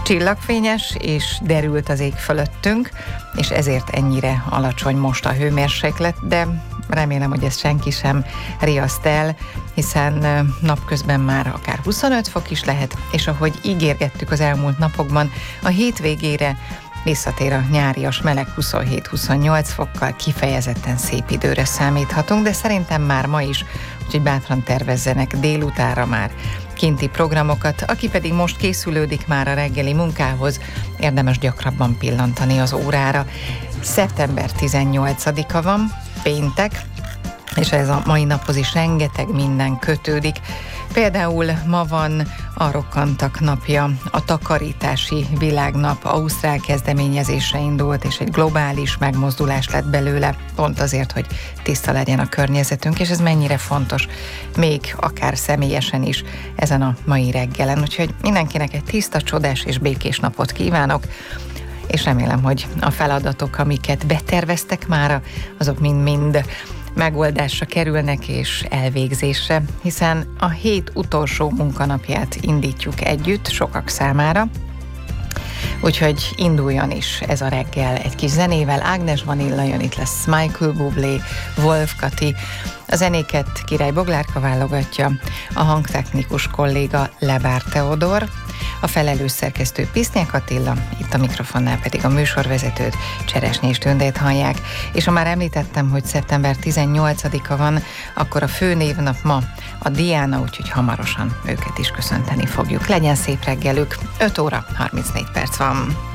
Csillagfényes és derült az ég fölöttünk, és ezért ennyire alacsony most a hőmérséklet, de remélem, hogy ezt senki sem riaszt el, hiszen napközben már akár 25 fok is lehet, és ahogy ígérgettük az elmúlt napokban, a hétvégére visszatér a nyárias meleg 27-28 fokkal, kifejezetten szép időre számíthatunk, de szerintem már ma is, úgyhogy bátran tervezzenek délutára már kinti programokat. Aki pedig most készülődik már a reggeli munkához, érdemes gyakrabban pillantani az órára. Szeptember 18-a van, péntek, és ez a mai naphoz is rengeteg minden kötődik. Például ma van a Rokkantak napja, a takarítási világnap ausztrál kezdeményezésre indult, és egy globális megmozdulás lett belőle, pont azért, hogy tiszta legyen a környezetünk, és ez mennyire fontos, még akár személyesen is ezen a mai reggelen. Úgyhogy mindenkinek egy tiszta, csodás és békés napot kívánok, és remélem, hogy a feladatok, amiket beterveztek mára, azok mind-mind megoldásra kerülnek és elvégzésre, hiszen a hét utolsó munkanapját indítjuk együtt sokak számára, úgyhogy induljon is ez a reggel egy kis zenével. Ágnes Vanilla jön, itt lesz Michael Bublé, Wolf Kati, a zenéket Király Boglárka válogatja, a hangtechnikus kolléga Lebár Teodor, a felelős szerkesztő Pisznyák Attila, itt a mikrofonnál pedig a műsorvezetőt, Cseresnyés Tündét hallják, és ha már említettem, hogy szeptember 18-a van, akkor a főnévnap ma a Diana, úgyhogy hamarosan őket is köszönteni fogjuk. Legyen szép reggelük, 5 óra 34 perc van.